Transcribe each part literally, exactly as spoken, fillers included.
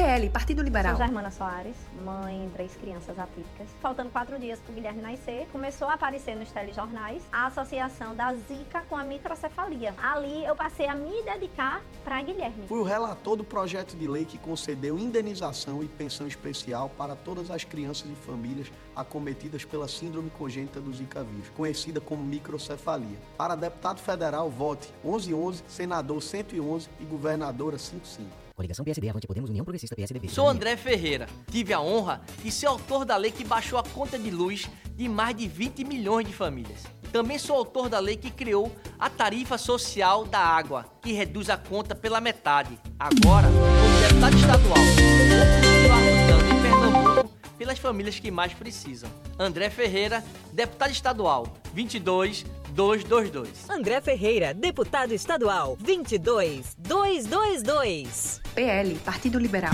L, Partido Liberal. Sou Germana Soares, mãe de três crianças atípicas. Faltando quatro dias para o Guilherme nascer, começou a aparecer nos telejornais a associação da Zika com a microcefalia. Ali eu passei a me dedicar para Guilherme. Fui o relator do projeto de lei que concedeu indenização e pensão especial para todas as crianças e famílias acometidas pela síndrome congênita do Zika vírus, conhecida como microcefalia. Para deputado federal, vote onze onze, senador cento e onze e governadora cinquenta e cinco. Coligação P S D, Avante Podemos, União Progressista, P S D B. Sou André Ferreira. Tive a honra de ser autor da lei que baixou a conta de luz de mais de vinte milhões de famílias. Também sou autor da lei que criou a tarifa social da água, que reduz a conta pela metade. Agora, como deputado estadual, vou continuar lutando em Pernambuco pelas famílias que mais precisam. André Ferreira, deputado estadual, vinte e dois mil duzentos e vinte e dois. André Ferreira, deputado estadual, vinte e dois mil duzentos e vinte e dois. P L, Partido Liberal.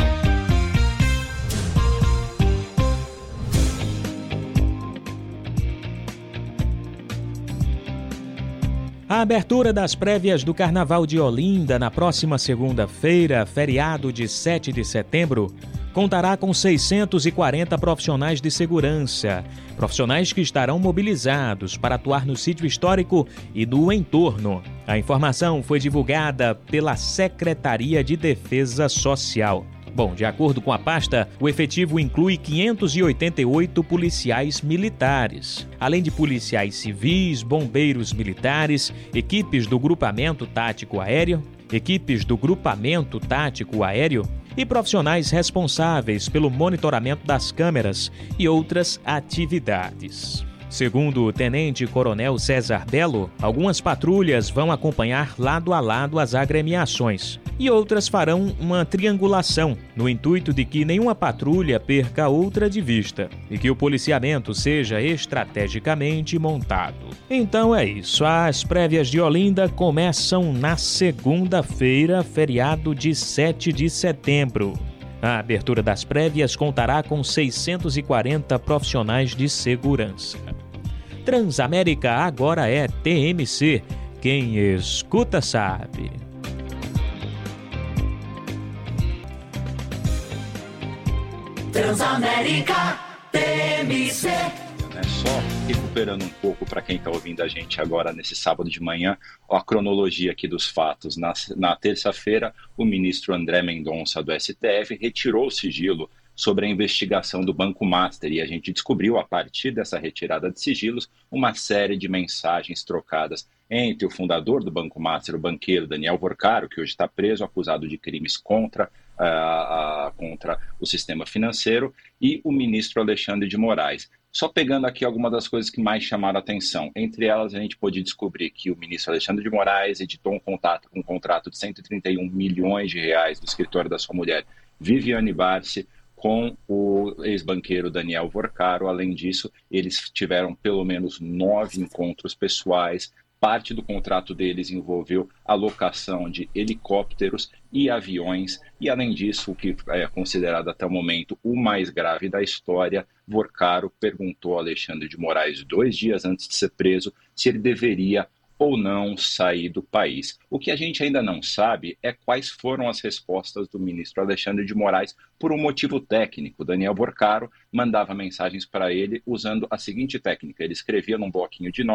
A abertura das prévias do Carnaval de Olinda na próxima segunda-feira, feriado de sete de setembro, contará com seiscentos e quarenta profissionais de segurança, profissionais que estarão mobilizados para atuar no sítio histórico e no entorno. A informação foi divulgada pela Secretaria de Defesa Social. Bom, de acordo com a pasta, o efetivo inclui quinhentos e oitenta e oito policiais militares, além de policiais civis, bombeiros militares, equipes do Grupamento Tático Aéreo, equipes do Grupamento Tático Aéreo e profissionais responsáveis pelo monitoramento das câmeras e outras atividades. Segundo o tenente-coronel César Belo, algumas patrulhas vão acompanhar lado a lado as agremiações e outras farão uma triangulação, no intuito de que nenhuma patrulha perca a outra de vista e que o policiamento seja estrategicamente montado. Então é isso, as prévias de Olinda começam na segunda-feira, feriado de sete de setembro. A abertura das prévias contará com seiscentos e quarenta profissionais de segurança. Transamérica agora é T M C. Quem escuta sabe. Transamérica T M C. É só recuperando um pouco para quem está ouvindo a gente agora nesse sábado de manhã, a cronologia aqui dos fatos. Na, na terça-feira, o ministro André Mendonça do S T F retirou o sigilo sobre a investigação do Banco Master e a gente descobriu, a partir dessa retirada de sigilos, uma série de mensagens trocadas entre o fundador do Banco Master, o banqueiro Daniel Vorcaro, que hoje está preso, acusado de crimes contra, uh, uh, contra o sistema financeiro, e o ministro Alexandre de Moraes. Só pegando aqui algumas das coisas que mais chamaram a atenção. Entre elas, a gente pôde descobrir que o ministro Alexandre de Moraes editou um contrato, um contrato de cento e trinta e um milhões de reais do escritório da sua mulher, Viviane Barsi, com o ex-banqueiro Daniel Vorcaro. Além disso, eles tiveram pelo menos nove encontros pessoais. Parte do contrato deles envolveu a locação de helicópteros e aviões. E, além disso, o que é considerado até o momento o mais grave da história, Vorcaro perguntou a Alexandre de Moraes, dois dias antes de ser preso, se ele deveria ou não sair do país. O que a gente ainda não sabe é quais foram as respostas do ministro Alexandre de Moraes por um motivo técnico. Daniel Vorcaro mandava mensagens para ele usando a seguinte técnica: ele escrevia num bloquinho de notas